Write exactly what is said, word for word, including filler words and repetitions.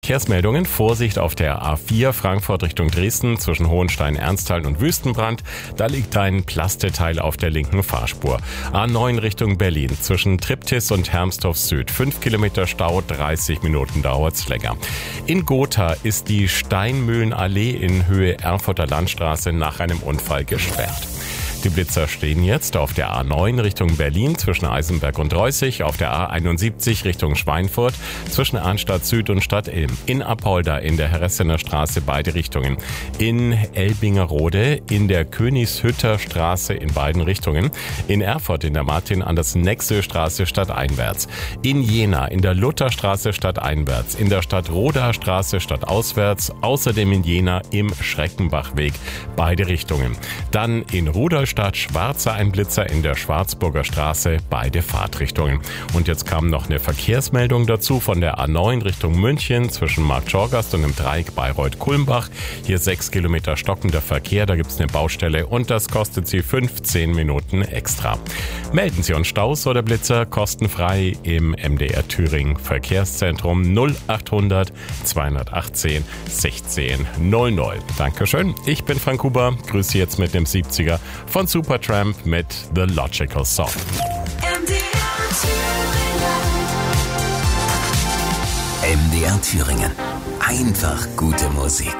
Verkehrsmeldungen. Vorsicht auf der A vier Frankfurt Richtung Dresden zwischen Hohenstein-Ernsthal und Wüstenbrand. Da liegt ein Plasteteil auf der linken Fahrspur. A neun Richtung Berlin zwischen Triptis und Hermsdorf Süd. fünf Kilometer Stau, dreißig Minuten dauert's länger. In Gotha ist die Steinmühlenallee in Höhe Erfurter Landstraße nach einem Unfall gesperrt. Die Blitzer stehen jetzt auf der A neun Richtung Berlin zwischen Eisenberg und Reußig, auf der A einundsiebzig Richtung Schweinfurt zwischen Arnstadt Süd und Stadt Ilm, in Apolda in der Herressener Straße beide Richtungen, in Elbingerode in der Königshütter Straße in beiden Richtungen, in Erfurt in der Martin-Andersen-Nexö-Straße stadteinwärts, in Jena in der Lutherstraße stadteinwärts, in der Stadt Roda Straße stadtauswärts, außerdem in Jena im Schreckenbachweg beide Richtungen. Dann in Rudolstadt Schwarzer ein Blitzer in der Schwarzburger Straße, beide Fahrtrichtungen. Und jetzt kam noch eine Verkehrsmeldung dazu von der A neun Richtung München zwischen Marktschorgast und dem Dreieck Bayreuth-Kulmbach. Hier sechs Kilometer stockender Verkehr, da gibt's eine Baustelle und das kostet Sie fünfzehn Minuten extra. Melden Sie uns Staus oder Blitzer kostenfrei im M D R Thüringen Verkehrszentrum null achthundert zweihundertachtzehn sechzehn null null. Dankeschön, ich bin Frank Huber, grüße jetzt mit dem siebziger von Supertramp mit The Logical Song. M D R Thüringen. M D R Thüringen. Einfach gute Musik.